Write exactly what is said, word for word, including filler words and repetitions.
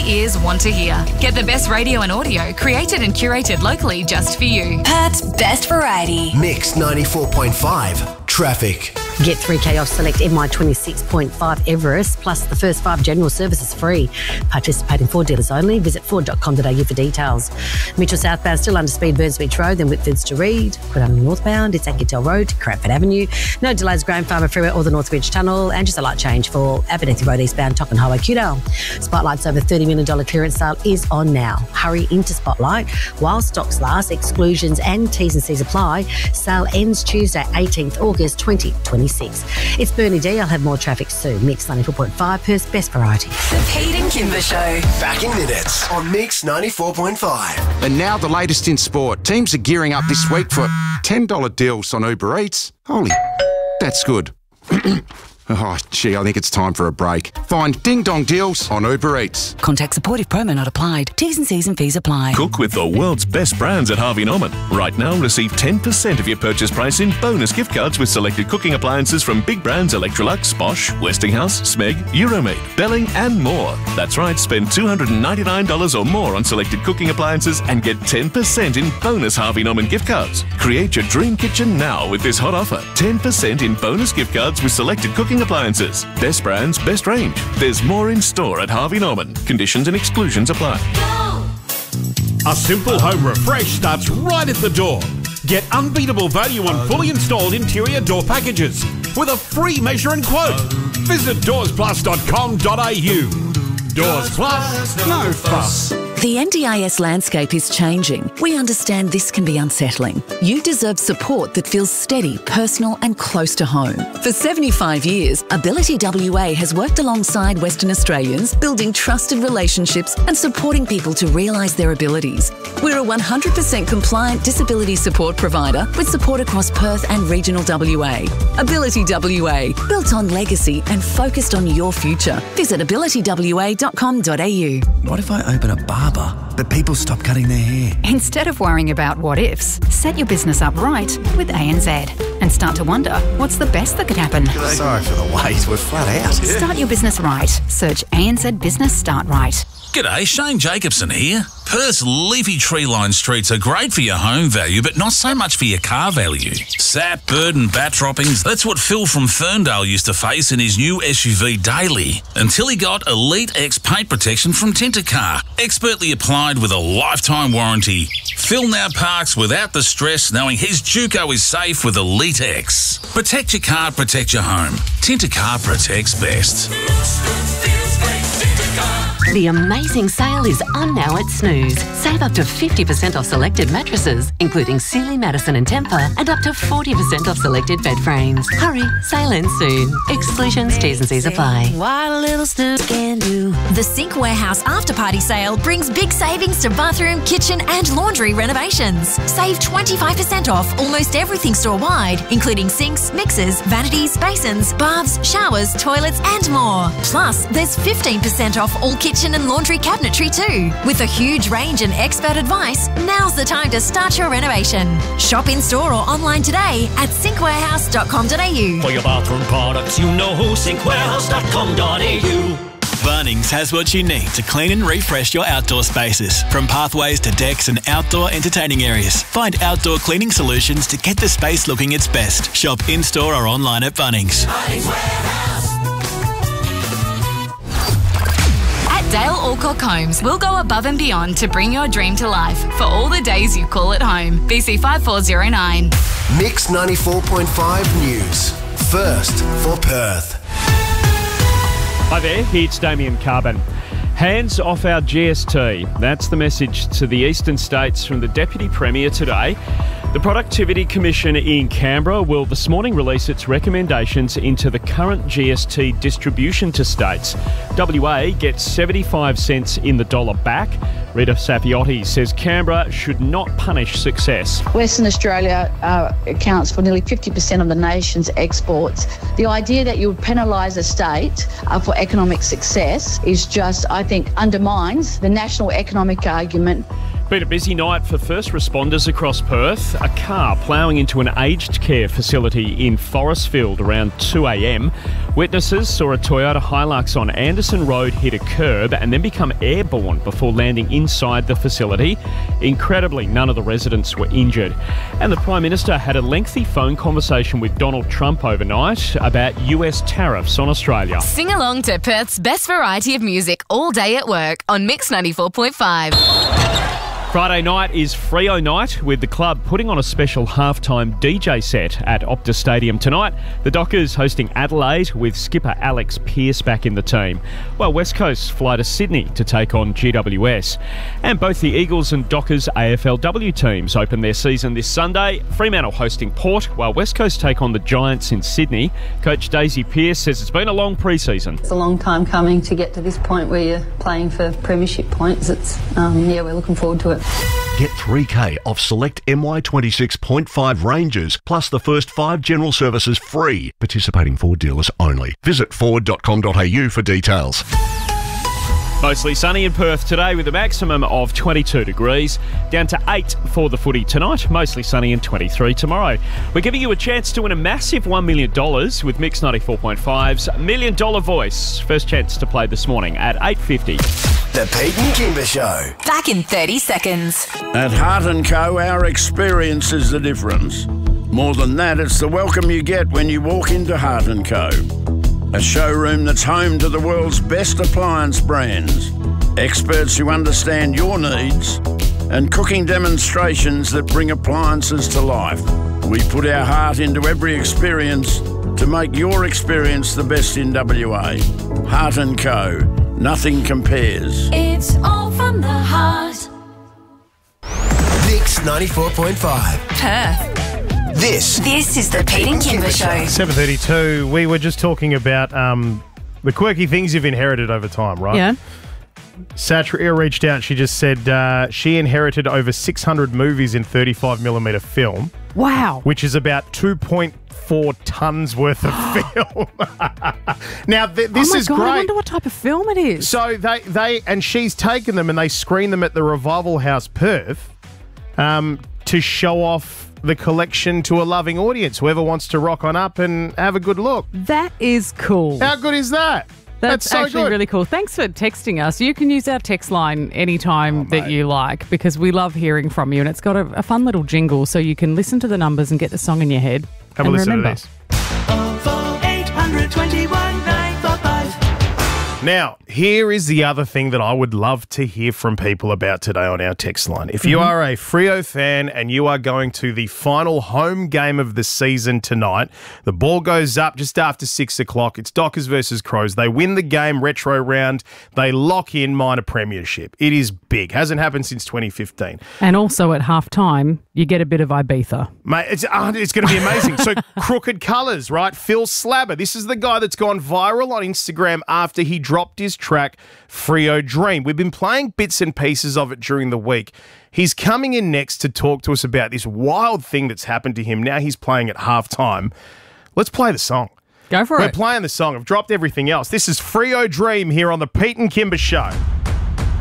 ears want to hear. Get the best radio and audio created and curated locally just for you. Perth's best variety. Mix ninety-four point five. Traffic. Get three K off select M I twenty-six point five Everest, plus the first five general services free. Participating Ford dealers only. Visit ford dot com dot a u for details. Mitchell southbound still under speed Burns Beach Road, then Whitfords to Reed. Quirrell northbound, it's Anketel Road to Cranford Avenue. No delays Graham Farmer Freeway or the Northbridge Tunnel, and just a light change for Abernethy Road eastbound Toppen Highway Kewdale. Spotlight's over thirty million dollars clearance sale is on now. Hurry into Spotlight while stocks last. Exclusions and T's and C's apply. Sale ends Tuesday, eighteenth August twenty twenty-six. It's Bernie D. I'll have more traffic soon. Mix ninety-four point five, Perth's best variety. The Pete and Kimber Show. Back in minutes on Mix ninety-four point five. And now the latest in sport. Teams are gearing up this week for ten dollars deals on Uber Eats. Holy, that's good. Oh, gee, I think it's time for a break. Find Ding Dong deals on Uber Eats. Contact supportive promo not applied. T's and C's and fees apply. Cook with the world's best brands at Harvey Norman. Right now, receive ten percent of your purchase price in bonus gift cards with selected cooking appliances from big brands Electrolux, Bosch, Westinghouse, Smeg, Euromade, Belling and more. That's right, spend two hundred ninety-nine dollars or more on selected cooking appliances and get ten percent in bonus Harvey Norman gift cards. Create your dream kitchen now with this hot offer. ten percent in bonus gift cards with selected cooking appliances. Best brands, best range. There's more in store at Harvey Norman. Conditions and exclusions apply. A simple home refresh starts right at the door. Get unbeatable value on fully installed interior door packages with a free measure and quote. Visit doors plus dot com dot a u. Doors Plus, no fuss. The N D I S landscape is changing. We understand this can be unsettling. You deserve support that feels steady, personal and close to home. For seventy-five years, Ability W A has worked alongside Western Australians, building trusted relationships and supporting people to realise their abilities. We're a one hundred percent compliant disability support provider with support across Perth and regional W A. Ability W A, built on legacy and focused on your future. Visit ability w a dot com dot a u. What if I open a barber, but people stop cutting their hair? Instead of worrying about what ifs, set your business up right with A N Z and start to wonder what's the best that could happen. Sorry for the wait, we're flat out. Start your business right. Search A N Z Business Start Right. G'day, Shane Jacobson here. Perth's leafy tree-lined streets are great for your home value, but not so much for your car value. Sap, bird and bat droppings, that's what Phil from Ferndale used to face in his new S U V Daily, until he got Elite X paint protection from Tintercar, expertly applied with a lifetime warranty. Phil now parks without the stress, knowing his Juco is safe with Elite X. Protect your car, protect your home. Tintercar protects best. The amazing sale is on now at Snooze. Save up to fifty percent off selected mattresses, including Sealy, Madison and Tempur, and up to forty percent off selected bed frames. Hurry, sale ends soon. Exclusions, T's and C's apply. What a little Snooze can do. The Sink Warehouse After Party Sale brings big savings to bathroom, kitchen and laundry renovations. Save twenty-five percent off almost everything store-wide, including sinks, mixers, vanities, basins, baths, showers, toilets and more. Plus, there's fifteen percent off all kitchen and laundry cabinetry too. With a huge range and expert advice, now's the time to start your renovation. Shop in store or online today at sink warehouse dot com dot a u. For your bathroom products, you know who, sink warehouse dot com dot a u. Bunnings has what you need to clean and refresh your outdoor spaces. From pathways to decks and outdoor entertaining areas. Find outdoor cleaning solutions to get the space looking its best. Shop in-store or online at Bunnings. Bunnings Warehouse. Dale Alcock Homes will go above and beyond to bring your dream to life for all the days you call it home. B C five four zero nine. Mix ninety-four point five News. First for Perth. Hi there, it's Damien Carbon. Hands off our G S T. That's the message to the eastern states from the Deputy Premier today. The Productivity Commission in Canberra will this morning release its recommendations into the current G S T distribution to states. W A gets seventy-five cents in the dollar back. Rita Safiotti says Canberra should not punish success. Western Australia uh, accounts for nearly fifty percent of the nation's exports. The idea that you would penalise a state uh, for economic success is just, I think, undermines the national economic argument. Been a busy night for first responders across Perth. A car ploughing into an aged care facility in Forestfield around two a.m. Witnesses saw a Toyota Hilux on Anderson Road hit a curb and then become airborne before landing inside the facility. Incredibly, none of the residents were injured. And the Prime Minister had a lengthy phone conversation with Donald Trump overnight about U S tariffs on Australia. Sing along to Perth's best variety of music all day at work on Mix ninety-four point five. Friday night is Freo night, with the club putting on a special halftime D J set at Optus Stadium tonight. The Dockers hosting Adelaide with skipper Alex Pearce back in the team, while West Coast fly to Sydney to take on G W S. And both the Eagles and Dockers A F L W teams open their season this Sunday. Fremantle hosting Port, while West Coast take on the Giants in Sydney. Coach Daisy Pearce says it's been a long pre-season. It's a long time coming to get to this point where you're playing for premiership points. It's um, yeah, we're looking forward to it. Get three K off select M Y twenty-six point five ranges, plus the first five general services free. Participating Ford dealers only. Visit ford dot com dot a u for details. Mostly sunny in Perth today with a maximum of twenty-two degrees, down to eight for the footy tonight, mostly sunny and twenty-three tomorrow. We're giving you a chance to win a massive one million dollars with Mix ninety-four point five's Million Dollar Voice. First chance to play this morning at eight fifty. The Pete and Kimber Show. Back in thirty seconds. At Heart and Co, our experience is the difference. More than that, it's the welcome you get when you walk into Heart and Co. A showroom that's home to the world's best appliance brands, experts who understand your needs, and cooking demonstrations that bring appliances to life. We put our heart into every experience to make your experience the best in W A. Heart and Co. Nothing compares. It's all from the heart. Mix ninety-four point five. Perth. This. This is the Pete and Kimber Show. seven thirty-two. We were just talking about um, the quirky things you've inherited over time, right? Yeah. Satria reached out. She just said uh, she inherited over six hundred movies in thirty-five millimeter film. Wow. Which is about two point four tons worth of film. Now, th- this oh my is God, great. I wonder what type of film it is. So they, they and she's taken them and they screen them at the Revival House Perth um, to show off the collection to a loving audience, whoever wants to rock on up and have a good look. That is cool. How good is that? That's, That's so actually good. really cool. Thanks for texting us. You can use our text line anytime Oh, that you like, because we love hearing from you, and it's got a, a fun little jingle so you can listen to the numbers and get the song in your head. Have and a listen remember. to this. oh four eight hundred twenty-one nine four five. Now, here is the other thing that I would love to hear from people about today on our text line. If you Mhm. are a Freo fan and you are going to the final home game of the season tonight, the ball goes up just after six o'clock. It's Dockers versus Crows. They win the game, retro round. They lock in minor premiership. It is big. Hasn't happened since twenty fifteen. And also at halftime, you get a bit of Ibiza. Mate, it's, uh, it's going to be amazing. So, Crooked Colours, right? Phil Slabber. This is the guy that's gone viral on Instagram after he dropped his track, Freo Dream. We've been playing bits and pieces of it during the week. He's coming in next to talk to us about this wild thing that's happened to him. Now he's playing at halftime. Let's play the song. Go for We're it. playing the song. I've dropped everything else. This is Freo Dream here on the Pete and Kimber Show.